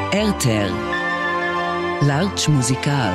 RTR L'Arch Musical.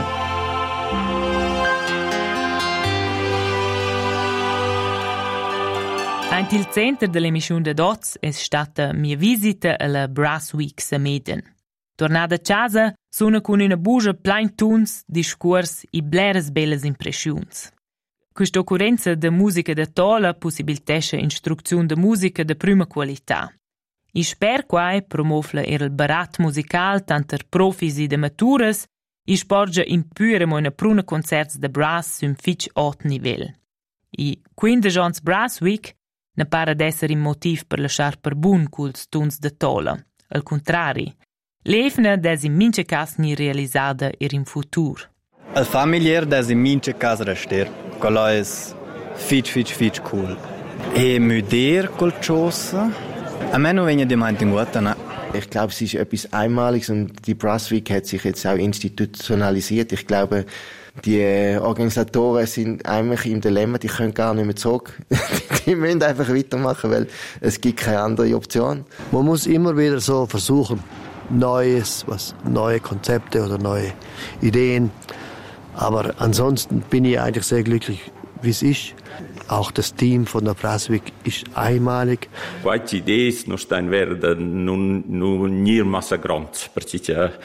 Anche il centro dell'emissione de Dots è stata mia visita alla Brass Week a Meden. Tornata a casa, sono con una bugia plain tunes, discorsi e bleres belles impressioni. Questa occorrenza di musica da tola possibilitesce istruzione di musica di prima qualità. I spero quai promuovla il barat musical tanto per profis e maturas e sporge in pure mo una pruna concerts de brass su un fitch alto livello. I 15 ans Brass Week ne pare d'essere un motiv per lasciar per bun culs tuns de tola. Al contrari, l'efna des in mince cas ni realisada in futur. Al familiar des in mince cas rester. Quello è fitch cool. E müder col cosa? A me non viene gemeint in Guatemala. Ich glaube, es ist etwas Einmaliges und die Brass Week hat sich jetzt auch institutionalisiert. Ich glaube, die Organisatoren sind eigentlich im Dilemma, die können gar nicht mehr zurück. Die müssen einfach weitermachen, weil es gibt keine andere Option. Man muss immer wieder so versuchen, neue Konzepte oder neue Ideen. Aber ansonsten bin ich eigentlich sehr glücklich, wie es ist. Auch das Team von der Brass Week ist einmalig. Queste idee non stanno non nier massa grandi, perché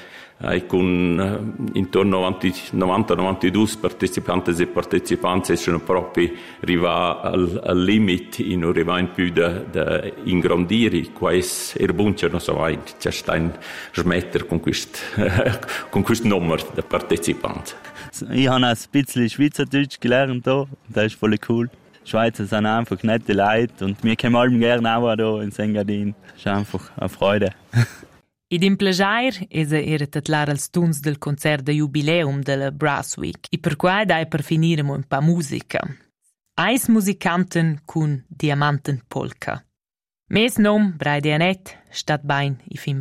con intorno a 90-92 partecipanti e partecipanti sono proprio arrivati al limite e non arrivano più da ingrandire. Questo è buncher non so vai, c'è stein smettere con questo numero di partecipanti. Ich habe ein bisschen Schweizerdeutsch gelernt hier. Das ist voll cool. Die Schweizer sind einfach nette Leute und wir kommen alle gerne auch hier in Engadin. Das ist einfach eine Freude. Ed in plagiar era tatlar als tuns del concert de jubileum della Brass Week. E per qua dai per finire mo un pa musica. Eis musikanten cun Diamanten Polka. Mes nom, Brei Dianet, stat bain i fin